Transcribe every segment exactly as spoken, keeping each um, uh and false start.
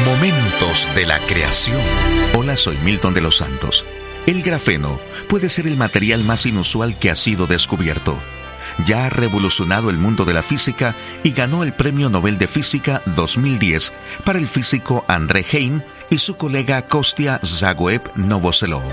Momentos de la creación. Hola, soy Milton de los Santos. El grafeno puede ser el material más inusual que ha sido descubierto. Ya ha revolucionado el mundo de la física y ganó el Premio Nobel de Física dos mil diez para el físico André Heim y su colega Kostya Zagoev-Novoselov.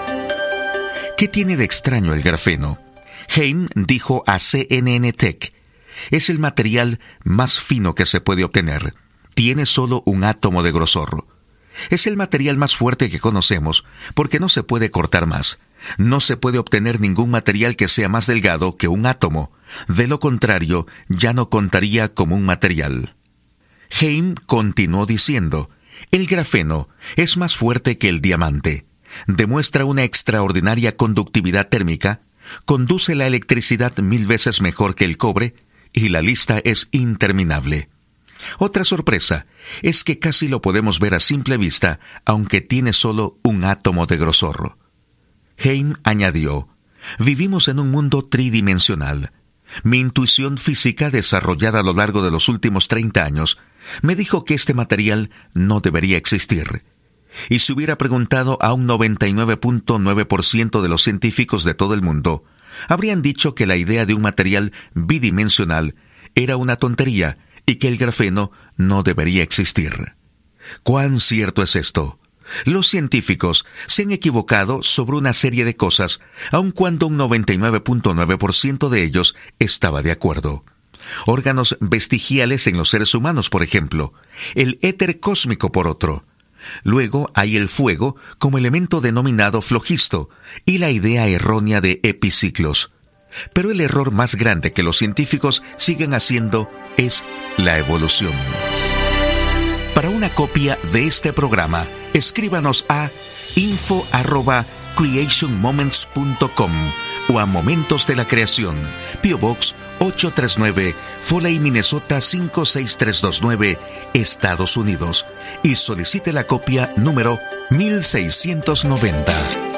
¿Qué tiene de extraño el grafeno? Heim dijo a C N N Tech: es el material más fino que se puede obtener. Tiene solo un átomo de grosor. Es el material más fuerte que conocemos porque no se puede cortar más. No se puede obtener ningún material que sea más delgado que un átomo. De lo contrario, ya no contaría como un material. Heim continuó diciendo: el grafeno es más fuerte que el diamante. Demuestra una extraordinaria conductividad térmica, conduce la electricidad mil veces mejor que el cobre, y la lista es interminable. Otra sorpresa es que casi lo podemos ver a simple vista, aunque tiene solo un átomo de grosor. Heim añadió: vivimos en un mundo tridimensional. Mi intuición física, desarrollada a lo largo de los últimos treinta años, me dijo que este material no debería existir. Y si hubiera preguntado a un noventa y nueve punto nueve por ciento de los científicos de todo el mundo, habrían dicho que la idea de un material bidimensional era una tontería y que el grafeno no debería existir. ¿Cuán cierto es esto? Los científicos se han equivocado sobre una serie de cosas, aun cuando un noventa y nueve punto nueve por ciento de ellos estaba de acuerdo. Órganos vestigiales en los seres humanos, por ejemplo, el éter cósmico por otro. Luego hay el fuego como elemento denominado flogisto y la idea errónea de epiciclos. Pero el error más grande que los científicos siguen haciendo es la evolución. Para una copia de este programa, escríbanos a info arroba creation moments punto com o a Momentos de la Creación, P O Box ocho tres nueve, Foley, Minnesota cinco seis tres dos nueve, Estados Unidos, y solicite la copia número mil seiscientos noventa.